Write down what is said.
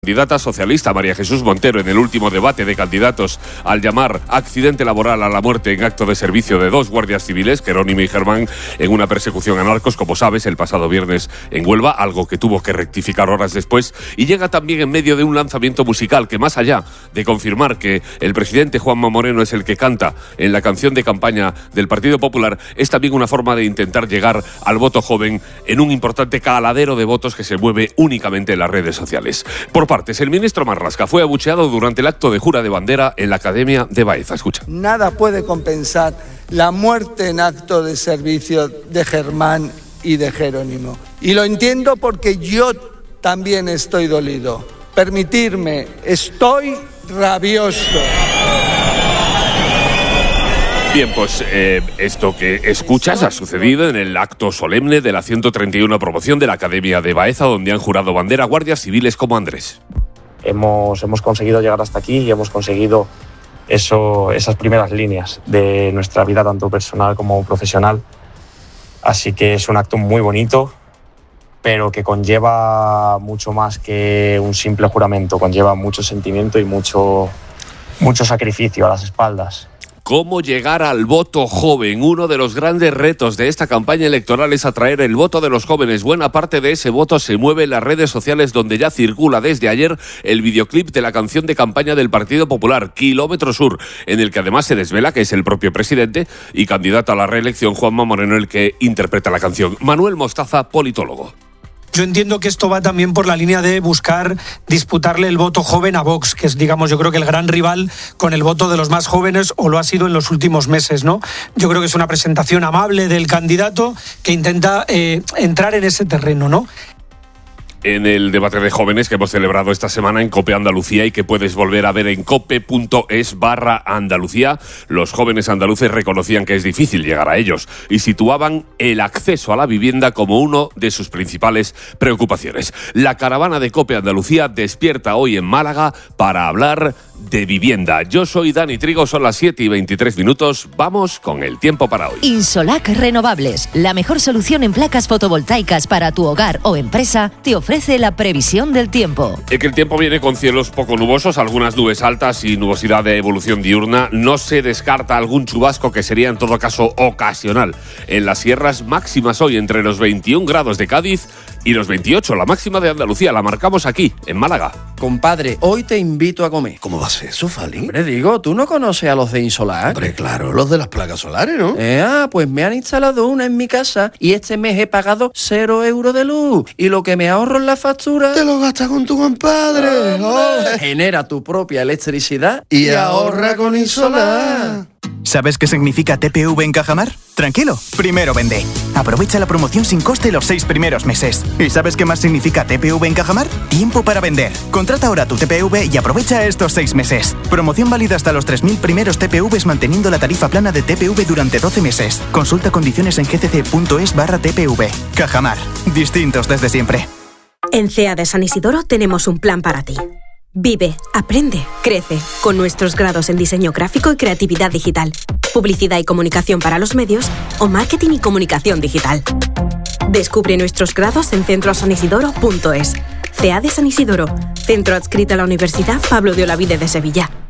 Candidata socialista María Jesús Montero en el último debate de candidatos al llamar accidente laboral a la muerte en acto de servicio de dos guardias civiles, Jerónimo y Germán, en una persecución a narcos, como sabes, el pasado viernes en Huelva, algo que tuvo que rectificar horas después, y llega también en medio de un lanzamiento musical que, más allá de confirmar que el presidente Juanma Moreno es el que canta en la canción de campaña del Partido Popular, es también una forma de intentar llegar al voto joven en un importante caladero de votos que se mueve únicamente en las redes sociales. Por partes, el ministro Marlaska fue abucheado durante el acto de jura de bandera en la Academia de Baeza. Escucha. Nada puede compensar la muerte en acto de servicio de Germán y de Jerónimo. Y lo entiendo porque yo también estoy dolido. Permitirme, estoy rabioso. Bien, pues esto que escuchas ha sucedido en el acto solemne de la 131 promoción de la Academia de Baeza, donde han jurado bandera guardias civiles como Andrés. Hemos conseguido llegar hasta aquí y hemos conseguido esas primeras líneas de nuestra vida, tanto personal como profesional. Así que es un acto muy bonito, pero que conlleva mucho más que un simple juramento, conlleva mucho sentimiento y mucho sacrificio a las espaldas. ¿Cómo llegar al voto joven? Uno de los grandes retos de esta campaña electoral es atraer el voto de los jóvenes. Buena parte de ese voto se mueve en las redes sociales, donde ya circula desde ayer el videoclip de la canción de campaña del Partido Popular, Kilómetro Sur, en el que además se desvela que es el propio presidente y candidato a la reelección, Juanma Moreno, el que interpreta la canción. Manuel Mostaza, politólogo. Yo entiendo que esto va también por la línea de buscar disputarle el voto joven a Vox, que es, digamos, yo creo que el gran rival con el voto de los más jóvenes, o lo ha sido en los últimos meses, ¿no? Yo creo que es una presentación amable del candidato que intenta entrar en ese terreno, ¿no? En el debate de jóvenes que hemos celebrado esta semana en COPE Andalucía y que puedes volver a ver en cope.es/Andalucía, los jóvenes andaluces reconocían que es difícil llegar a ellos y situaban el acceso a la vivienda como uno de sus principales preocupaciones. La caravana de COPE Andalucía despierta hoy en Málaga para hablar de vivienda. Yo soy Dani Trigo, son las 7:23. Vamos con el tiempo para hoy. Insolac Renovables, la mejor solución en placas fotovoltaicas para tu hogar o empresa, te ofrece la previsión del tiempo. Es que el tiempo viene con cielos poco nubosos, algunas nubes altas y nubosidad de evolución diurna. No se descarta algún chubasco, que sería en todo caso ocasional. En las sierras, máximas hoy entre los 21 grados de Cádiz y los 28. La máxima de Andalucía la marcamos aquí, en Málaga. Compadre, hoy te invito a comer. ¿Cómo va a ser eso, Fali? Hombre, digo, ¿tú no conoces a los de Insolac? Hombre, claro, los de las placas solares, ¿no? Pues me han instalado una en mi casa y este mes he pagado 0 euros de luz. Y lo que me ahorro en la factura... Te lo gastas con tu compadre. Genera tu propia electricidad y ahorra con Insolac. ¿Sabes qué significa TPV en Cajamar? Tranquilo, primero vende. Aprovecha la promoción sin coste los 6 primeros meses. ¿Y sabes qué más significa TPV en Cajamar? Tiempo para vender. Contrata ahora tu TPV y aprovecha estos 6 meses. Promoción válida hasta los 3.000 primeros TPVs, manteniendo la tarifa plana de TPV durante 12 meses. Consulta condiciones en gcc.es/TPV. Cajamar. Distintos desde siempre. En CEA de San Isidoro tenemos un plan para ti. Vive, aprende, crece, con nuestros grados en diseño gráfico y creatividad digital, publicidad y comunicación para los medios o marketing y comunicación digital. Descubre nuestros grados en centrosanisidoro.es. CEA de San Isidoro, centro adscrito a la Universidad Pablo de Olavide de Sevilla.